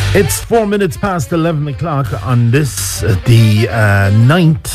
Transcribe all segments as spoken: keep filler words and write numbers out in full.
It's four minutes past eleven o'clock on this, uh, the uh, ninth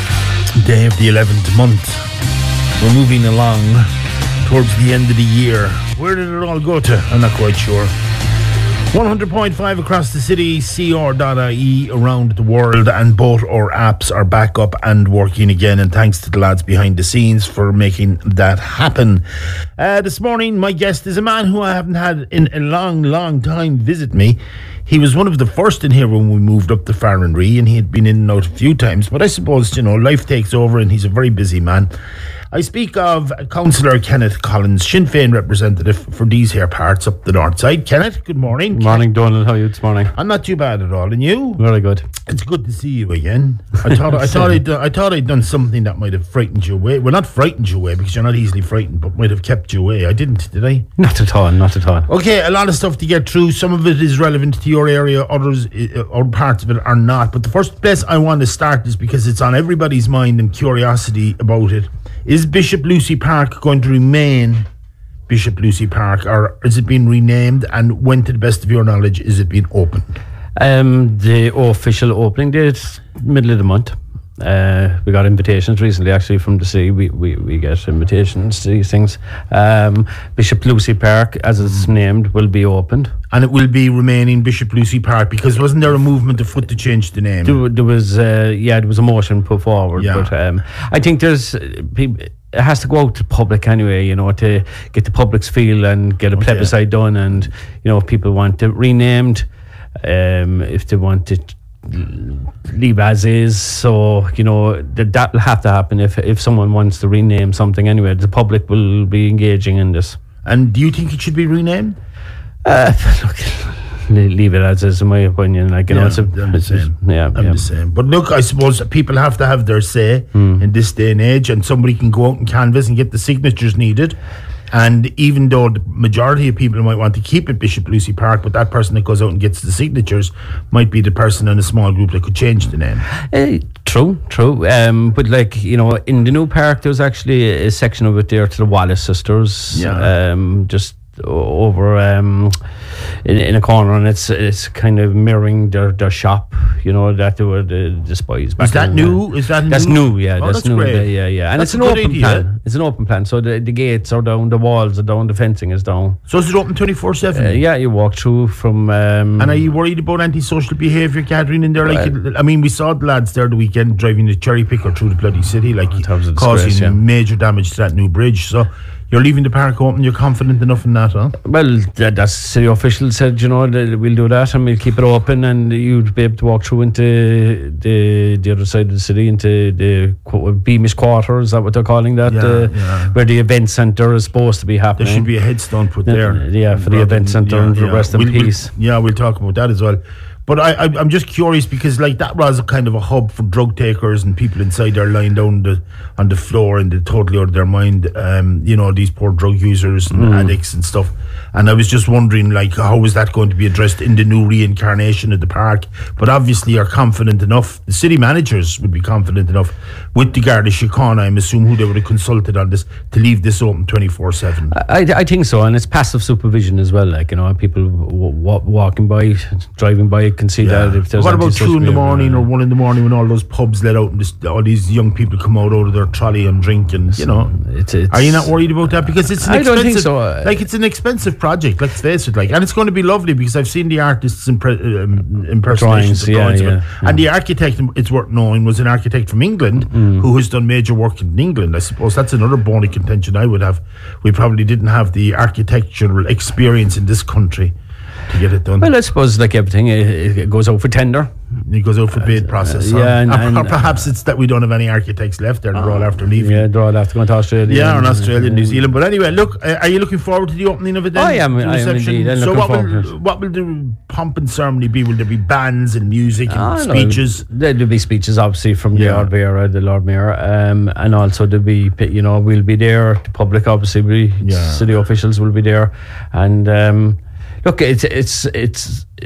day of the eleventh month. We're moving along towards the end of the year. Where did it all go to? I'm not quite sure. one hundred point five across the city, C R dot I E around the world, and both our apps are back up and working again, and thanks to the lads behind the scenes for making that happen. Uh, this morning, my guest is a man who I haven't had in a long, long time visit me. He was one of the first in here when we moved up to Farranree, and he had been in and out a few times, but I suppose, you know, life takes over and he's a very busy man. I speak of Councillor Kenneth Collins, Sinn Féin representative for these here parts up the north side. Kenneth, good morning. Good morning, Donald. How are you this morning? I'm not too bad at all. And you? Very good. It's good to see you again. I thought I thought I'd done, I thought I'd done something that might have frightened you away. Well, not frightened you away because you're not easily frightened, but might have kept you away. I didn't, did I? Not at all. Not at all. Okay, a lot of stuff to get through. Some of it is relevant to your area. Others, uh, other parts of it are not. But the first place I want to start is because it's on everybody's mind and curiosity about it. Is Bishop Lucy Park going to remain Bishop Lucy Park, or is it being renamed? And when, to the best of your knowledge, is it being opened? Um, the official opening date, middle of the month. Uh, we got invitations recently, actually, from the city. We, we, we get invitations to these things. Um, Bishop Lucy Park, as it's named, will be opened. And it will be remaining Bishop Lucy Park, because wasn't there a movement afoot to change the name? There, there was, uh, yeah, there was a motion put forward. Yeah. But um, I think there's people. It has to go out to the public anyway, you know, to get the public's feel and get a okay. plebiscite done. And, you know, if people want it renamed, um, if they want it leave as is, so you know that that will have to happen if if someone wants to rename something anyway. The public will be engaging in this. And do you think it should be renamed? Uh, look, leave it as is, in my opinion. Like you yeah, know, it's a, I'm the same. Yeah, I'm yeah. the same. But look, I suppose people have to have their say mm. in this day and age, and somebody can go out and canvass and get the signatures needed. And even though the majority of people might want to keep it Bishop Lucy Park, but that person that goes out and gets the signatures might be the person in a small group that could change the name. Uh, true, true. Um, but like, you know, in the new park, there's actually a, a section of it there to the Wallace sisters. Yeah. Um, just over um, in, in a corner, and it's it's kind of mirroring their, their shop, you know, that they were the despised. Is that new? Is that that's new? new? Yeah, oh, that's, that's new. Great. Yeah, yeah, and that's it's an open idea. plan. It's an open plan. So the, the gates are down, the walls are down, the fencing is down. So is it open twenty-four seven? Uh, yeah, you walk through from. Um, and are you worried about antisocial behaviour, Catherine, in there? Like, uh, I mean, we saw the lads there the weekend driving a cherry picker through the bloody city, like causing disgrace, yeah. major damage to that new bridge. So. You're leaving the park open, you're confident enough in that, huh? Well, that, that's city officials said, you know, we'll do that and we'll keep it open, and you'd be able to walk through into the the other side of the city, into the Beamish Quarter, is that what they're calling that? Yeah, uh, yeah. Where the event centre is supposed to be happening. There should be a headstone put there. Yeah, for the event centre yeah, and for yeah. rest in we'll, peace. We'll, yeah, we'll talk about that as well. But I, I, I'm just curious because, like, that was a kind of a hub for drug takers and people inside there lying down the, on the floor and they're totally out of their mind. Um, you know, these poor drug users and mm. addicts and stuff. And I was just wondering, like, how is that going to be addressed in the new reincarnation of the park? But obviously, you're confident enough. The city managers would be confident enough with the Garda Síochána, I'm assuming, who they would have consulted on this, to leave this open twenty-four seven. I, I think so, and it's passive supervision as well. Like, you know, people w- w- walking by, driving by, can see yeah. that if there's what about two in the morning or one in the morning when all those pubs let out and this, all these young people come out out of their trolley and drink, and you know, it's, it's, are you not worried about that? Because it's an I expensive, don't think so. like it's an expensive project, let's face it, like, and it's going to be lovely because I've seen the artists' impre- um, impersonations, Drawings, yeah, yeah, yeah. and the architect, it's worth knowing, was an architect from England mm. who has done major work in England. I suppose that's another bone of contention I would have. We probably didn't have the architectural experience in this country to get it done. Well, I suppose like everything, it, it goes out for tender. It goes out for bid process. Uh, yeah, and, and, or perhaps it's that we don't have any architects left there. They're uh, all after leaving. Yeah, they're all after going to Australia. Yeah, and Australia, and New Zealand. But anyway, look, uh, are you looking forward to the opening of it then? I am, I am indeed. I'm so what will, what will the pomp and ceremony be? Will there be bands and music and oh, speeches? No, there'll be speeches, obviously, from the yeah. Lord Mayor, the Lord Mayor, um, and also there'll be, you know, we'll be there. The public, obviously, we, yeah. city officials will be there, and. Um, Look, it's it's it's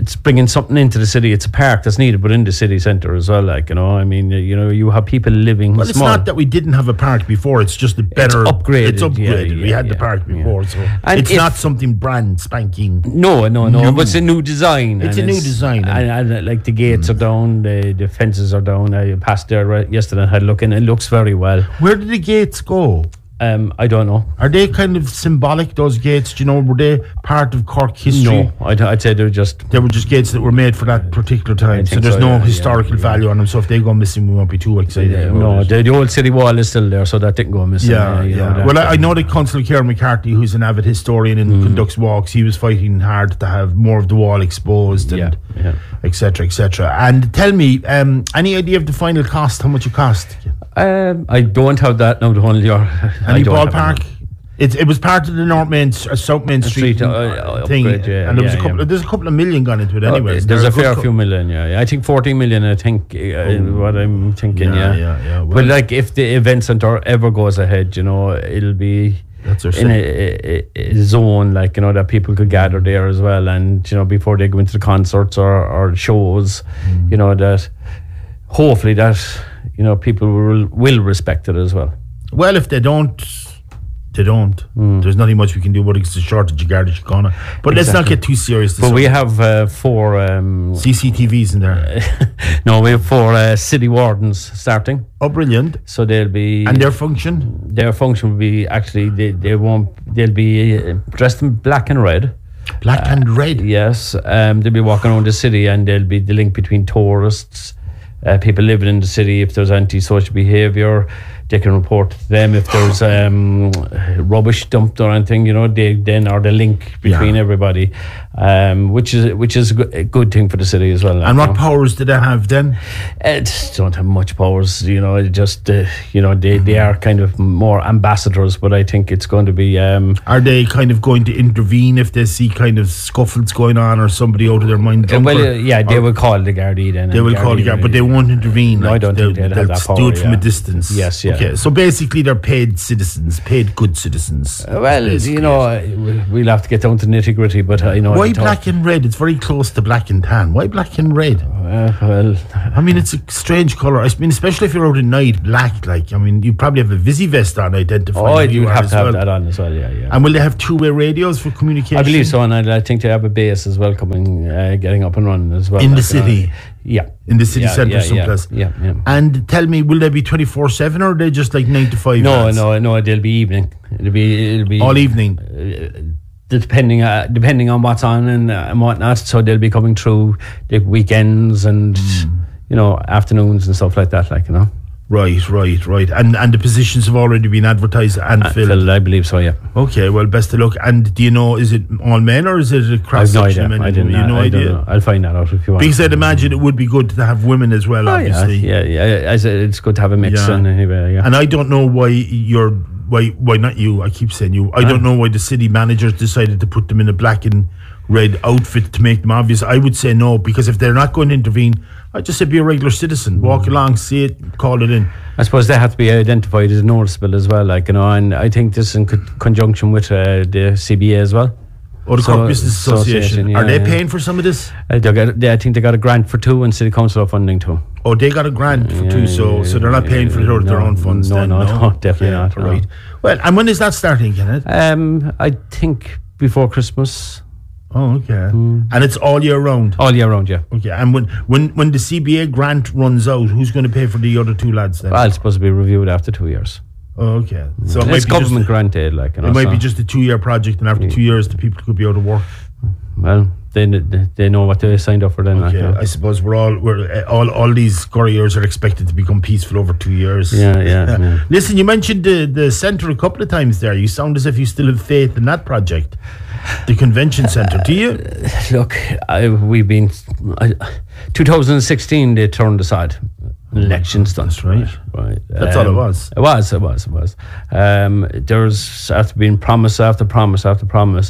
it's bringing something into the city. It's a park that's needed, but in the city centre as well. Like, you know, I mean, you know, you have people living. Well, it's small. not that we didn't have a park before. It's just a better it's upgraded. It's upgraded. Yeah, yeah, we had yeah, the park before, yeah. so and it's if, not something brand spanking. No, no, no. New. But it's a new design. It's a new design, and, and, and like the gates mm. are down, the, the fences are down. I passed there yesterday and had a look, and it looks very well. Where did the gates go? Um, I don't know. Are they kind of symbolic, those gates? Do you know, were they part of Cork history? No, I'd, I'd say they're just... They were just gates that were made for that particular time, so there's so, no yeah, yeah, historical yeah. value on them, so if they go missing, we won't be too excited yeah, about No, it. The, the old city wall is still there, so that didn't go missing. Yeah, yeah. yeah. Know, well, I, I know that Councillor Kieran McCarthy, who's an avid historian and mm. conducts walks, he was fighting hard to have more of the wall exposed and yeah, yeah. et cetera, et cetera. And tell me, um, any idea of the final cost, how much it cost? Um, I don't have that now. The whole year. Any ballpark? It it was part of the North Main, uh, South Main Street, Street uh, uh, thing, upgrade, yeah, and there was yeah, a couple. Yeah. There's a couple of million gone into it, anyway. Oh, there's a fair co- few million, yeah, yeah. I think fourteen million. I think uh, oh. what I'm thinking, yeah, yeah, yeah. yeah. Well, but like, if the event centre ever goes ahead, you know, it'll be That's in a, a, a zone, like, you know, that people could gather there as well, and you know, before they go into the concerts or, or shows, mm. you know, that hopefully that, you know, people will will respect it as well. Well, if they don't, they don't. Mm. There's nothing much we can do about it. It's a shortage of Garda Síochána. But exactly. let's not get too serious. But we have uh, four um, C C T Vs in there. No, we have four uh, city wardens starting. Oh, brilliant! So they'll be and their function. Their function will be actually they they won't they'll be uh, dressed in black and red. Black uh, and red. Yes, um, they'll be walking around the city, and they'll be the link between tourists. Uh, people living in the city. If there's antisocial behaviour, they can report to them. If there's um, rubbish dumped or anything, you know, they then are the link between yeah. everybody, um, which is which is a good, a good thing for the city as well. And what know. powers do they have then? Uh, don't have much powers, you know. Just uh, you know, they, mm-hmm. they are kind of more ambassadors, but I think it's going to be. Um, are they kind of going to intervene if they see kind of scuffles going on or somebody out of their mind? Uh, well, uh, yeah, they will call the Gardaí then. They will Gardaí call the Gardaí, but they won't intervene. No, like, I don't they'll, think they'll, they'll have that power. do it from yeah. a distance. Yes, yeah. Okay, so basically they're paid citizens, paid good citizens. Uh, well, basically. you know, we'll have to get down to nitty gritty, but I know. Why black and red? It's very close to black and tan. Why black and red? Uh, well, I mean, it's a strange colour. I mean, especially if you're out at night, black. Like, I mean, you probably have a Visi vest on, identifying. Oh, you you'd have to have well. that on as well. Yeah, yeah. And will they have two-way radios for communication? I believe so, and I, I think they have a base as well coming, uh, getting up and running as well. In like, the city. Uh, yeah, in the city yeah, centre, yeah, someplace. Yeah, yeah, yeah. And tell me, will they be twenty-four seven or are they just like nine to five? No, lads? no, no. It'll be evening. It'll be, it'll be all evening. Uh, depending, uh, depending on what's on and, uh, and whatnot. So they'll be coming through the weekends and mm. you know, afternoons and stuff like that. Like, you know. Right, right, right. And and the positions have already been advertised and uh, filled. filled. I believe so, yeah. Okay, well, best of luck. And do you know, is it all men or is it a cross section of men? I didn't know. You know I don't know. I'll find that out if you want. Because I'd imagine it would be good to have women as well, oh, obviously. Yeah, yeah, yeah. As a, it's good to have a mix. Yeah. And, anyway, yeah. and I don't know why you're, why, why not you? I keep saying you. I huh? don't know why the city managers decided to put them in a black and red outfit to make them obvious. I would say no, because if they're not going to intervene, I'd just say be a regular citizen. Walk mm. along, see it, call it in. I suppose they have to be identified as noticeable as well, like, you know, and I think this in co- conjunction with uh, the C B A as well. Or the so, Cork Business Association. Association yeah, Are they yeah. paying for some of this? Uh, they got, they, I think they got a grant for two and City Council funding too. Oh, they got a grant for yeah, two, so so they're not paying for it out of their own funds no, then? No, no, no, definitely yeah, not. Right. No. Well, and when is that starting, Kenneth? Um, I think before Christmas. Oh, okay. Mm. And it's all year round? All year round, yeah. Okay, and when, when, when the C B A grant runs out, who's going to pay for the other two lads then? Well, it's supposed to be reviewed after two years. Oh, okay. So mm. it it's might be government just a, grant aid, like, you know, it might so. be just a two-year project, and after yeah. two years, the people could be out of work. Well, they they know what they signed up for then. Okay, like, yeah. I suppose we're all we're uh, all all these couriers are expected to become peaceful over two years. Yeah, yeah. yeah. Listen, you mentioned the the centre a couple of times there. You sound as if you still have faith in that project, the convention centre. Do you? Uh, look, I, we've been I, twenty sixteen. They turned aside. Elections done. That's right. Right. That's um, all it was. It was. It was. It was. Um, there's after being promise after promise after promise.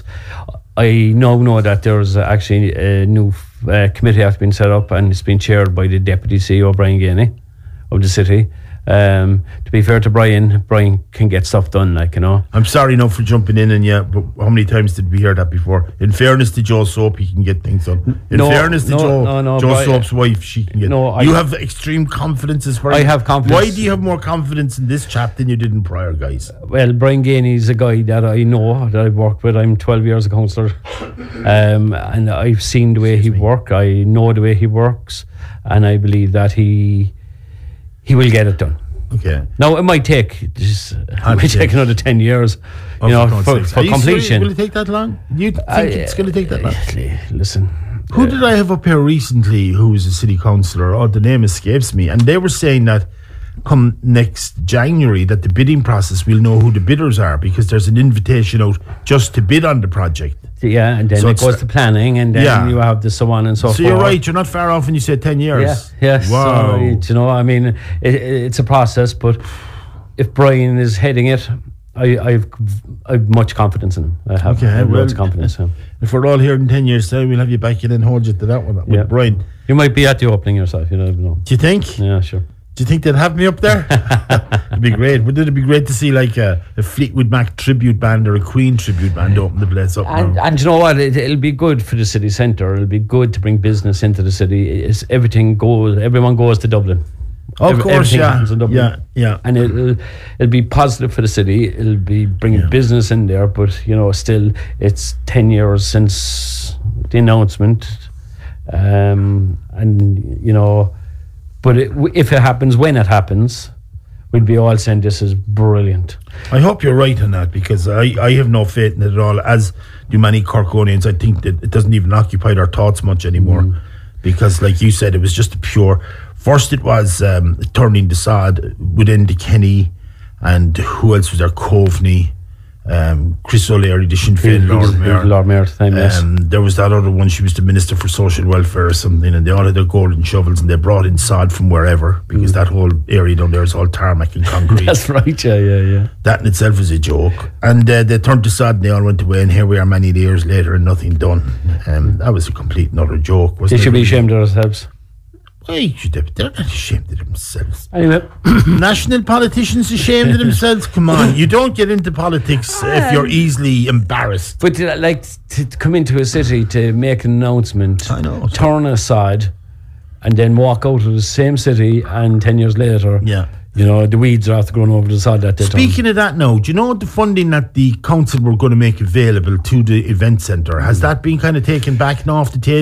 I now know that there's actually a new uh, committee has been set up and it's been chaired by the Deputy C E O Brian Gainey of the city. Um, to be fair to Brian, Brian can get stuff done, like, you know. I'm sorry now for jumping in, and yeah, but how many times did we hear that before? In fairness to Joe Soap, he can get things done. In no, fairness to no, Joe, no, no, Joe Brian, Soap's wife, she can get. No, you I, have extreme confidence as far. I as, have confidence. Why do you have more confidence in this chap than you did in prior guys? Well, Brian Gainey is a guy that I know, that I've worked with. I'm twelve years a councillor, um, and I've seen the way he works. I know the way he works, and I believe that he he will get it done. Okay. Now it might take just, it might take another ten years, oh, you know, for, for, for completion. Will it take that long? You think I, it's going to take that long? Listen, who uh, did I have up here recently? Who was a city councillor? Oh, the name escapes me. And they were saying that come next January, that the bidding process, we'll know who the bidders are because there's an invitation out just to bid on the project. Yeah, and then so it goes to planning, and then yeah. you have the so on and so, so forth. So you're right, you're not far off when you say ten years. Yeah, yes. Wow. So, you know, I mean, it, it's a process, but if Brian is heading it, I, I've I've much confidence in him. I have, okay, I have well, loads of confidence in him. If we're all here in ten years' time, we'll have you back in and hold you to that one with yeah. Brian. You might be at the opening yourself, you never know. Do you think? Yeah, sure. Do you think they'd have me up there? It'd be great. Wouldn't it be great to see like a, a Fleetwood Mac tribute band or a Queen tribute band open the place up and, now? And you know what? It, it'll be good for the city centre. It'll be good to bring business into the city. It's, everything goes. Everyone goes to Dublin. Oh, of Every, course, yeah. In Dublin. yeah, yeah. And it'll it'll be positive for the city. It'll be bringing yeah. business in there. But you know, still, it's ten years since the announcement, um, and you know. But it, if it happens, when it happens, we'll be all saying this is brilliant. I hope you're right on that because I, I have no faith in it at all, as do many Corkonians. I think that it doesn't even occupy our thoughts much anymore mm. because, like you said, it was just a pure... First it was um, turning the sod within the Kenny, and who else was there? Coveney, um, Chris O'Leary, the Sinn Féin Lord Mayor. Lord Mayor at the time, yes. Um, there was that other one, she was the Minister for Social Welfare or something, and they all had their golden shovels and they brought in sod from wherever because mm. that whole area down there is all tarmac and concrete. That's right, yeah, yeah, yeah. That in itself is a joke. And uh, they turned to sod and they all went away, and here we are many years later and nothing done. Um, that was a complete and utter joke. They should be ashamed of themselves. Why should they? They're not ashamed of themselves. Anyway, national politicians ashamed of themselves. Come on, you don't get into politics um, if you're easily embarrassed. But uh, like to, to come into a city to make an announcement, I know, turn aside, and then walk out of the same city, and ten years later, yeah. you know, the weeds are after growing over the side that they Speaking turn. of that now, do you know the funding that the council were going to make available to the event centre? Has mm. that been kind of taken back now off the table?